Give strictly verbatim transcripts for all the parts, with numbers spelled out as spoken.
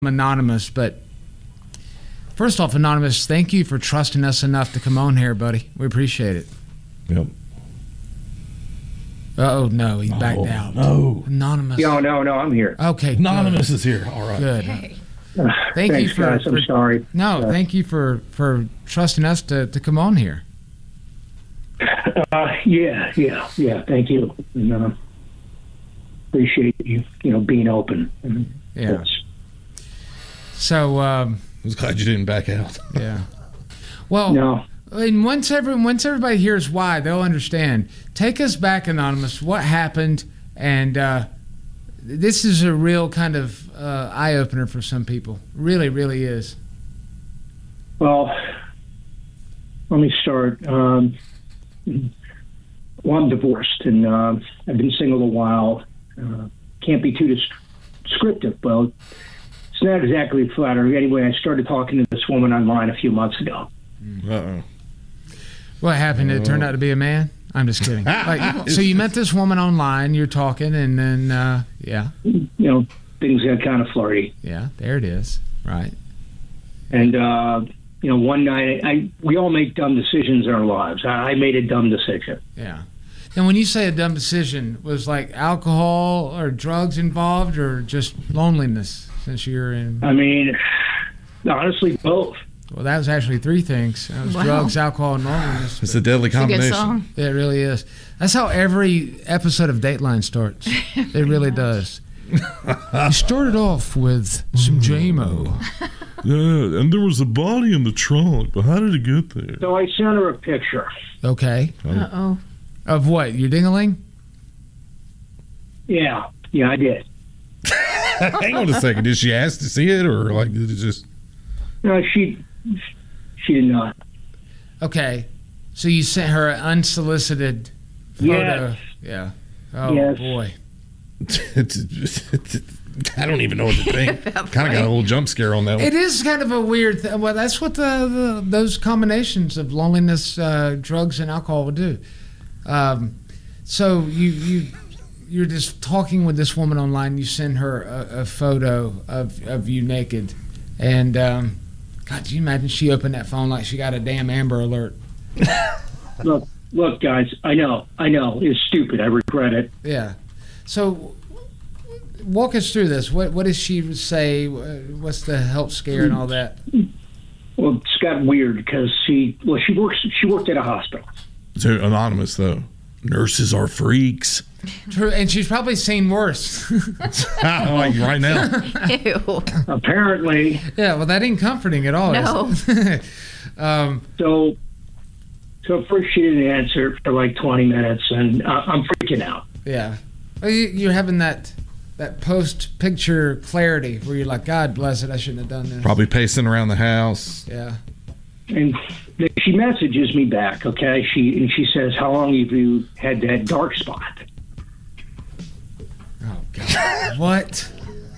Anonymous, but first off, Anonymous, thank you for trusting us enough to come on here, buddy. We appreciate it. Yep. Oh no, he backed oh, out. No, Anonymous. No, no, no, I'm here. Okay, Anonymous good. is here. All right. Good. Hey. Thank Thanks, you for. guys. I'm for sorry. No, Uh, thank you for for trusting us to to come on here. Uh, yeah, yeah, yeah. Thank you. And, uh, appreciate you, you know, being open. And Yeah. that's- So, um, I was glad you didn't back out. yeah. Well, No. and once every once everybody hears why, they'll understand. Take us back, Anonymous. What happened? And uh, this is a real kind of uh, eye opener for some people. Really, really is. Well, let me start. Um, well, I'm divorced, and uh, I've been single a while. Uh, can't be too descriptive, but it's not exactly flattering. Anyway, I started talking to this woman online a few months ago. Uh-oh. What happened? It turned out to be a man? I'm just kidding. Like, so you met this woman online, you're talking, and then, uh, yeah. You know, things got kind of flirty. Yeah, there it is. Right. And, uh, you know, one night, I we all make dumb decisions in our lives. I, I made a dumb decision. Yeah. And when you say a dumb decision, was like alcohol or drugs involved or just loneliness since you're in... I mean, honestly, both. Well, that was actually three things. That was Wow. drugs, alcohol, and loneliness. It's a deadly It's a good combination. song. It really is. That's how every episode of Dateline starts. It really does. You started off with some J M O. Yeah, and there was a body in the trunk, but how did it get there? So I sent her a picture. Okay. Uh-oh. Of what? Your ding-a-ling? Yeah, yeah, I did. Hang on a second. Did she ask to see it, or like did it just? No, she she did not. Okay. So you sent her an unsolicited photo. Yes. Yeah. Oh, Yes. boy. I don't even know what to think. Kind of got a little jump scare on that one. It is kind of a weird thing. Well, that's what the, the those combinations of loneliness, uh, drugs, and alcohol will do. Um, so you you you're just talking with this woman online. You send her a, a photo of of you naked, and um, God, do you imagine she opened that phone like she got a damn Amber Alert? Look, look, guys. I know, I know. It's stupid. I regret it. Yeah. So walk us through this. What what does she say? What's the health scare and all that? Well, it's got weird because she well she works she worked at a hospital. It's anonymous though. Nurses are freaks. True, and she's probably seen worse. Like right now. Ew. Apparently. Yeah, well, that ain't comforting at all. No. Is it? um, So, so at first she didn't answer for like twenty minutes, and uh, I'm freaking out. yeah, well, you, you're having that that post picture clarity where you're like, God bless it, I shouldn't have done this. Probably pacing around the house. Yeah. And she messages me back. Okay, she and she says, "How long have you had that dark spot?" Oh God. What?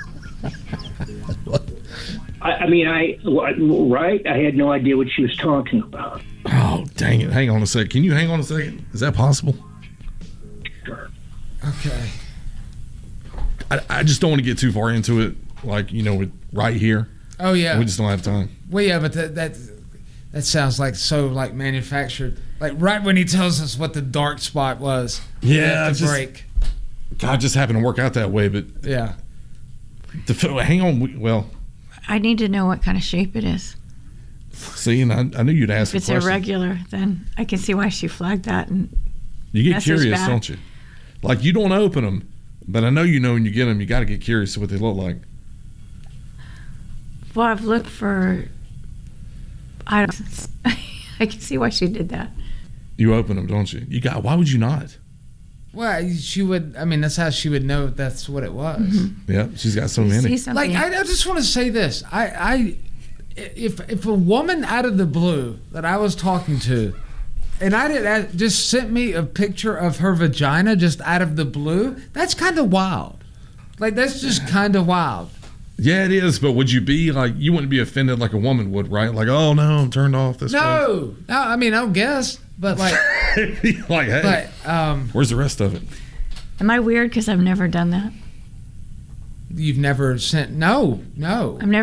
I, I mean, I right? I had no idea what she was talking about. Oh dang it! Hang on a second. Can you hang on a second? Is that possible? Sure. Okay. I, I just don't want to get too far into it. Like you know, with right here. Oh yeah. We just don't have time. Well, yeah, but that that that sounds like so like manufactured. Like right when he tells us what the dark spot was. we Yeah, have to just- break. God, just happened to work out that way. But Yeah. the hang on. we- Well, I need to know what kind of shape it is. see, and I, I knew you'd ask. If a it's question. irregular, then I can see why she flagged that. And You get message curious, back. don't you? Like you don't open them, but I know you know when you get them, you got to get curious to what they look like. well, I've looked for. I don't. I can see why she did that. You open them, don't you? You got. Why would you not? Well, she would. I mean, that's how she would know that's what it was. Mm-hmm. Yeah, she's got so See many. something. Like, I, I just want to say this. I, I, if if a woman out of the blue that I was talking to, and I did that, just sent me a picture of her vagina just out of the blue, that's kind of wild. Like, that's just kind of wild. Yeah, it is. But would you be like? You wouldn't be offended like a woman would, right? Like, oh no, I'm turned off this. No, no. I mean, I don't guess, but like, way. Like, hey, but um, where's the rest of it? Am I weird because I've never done that? You've never sent? No, no. I've never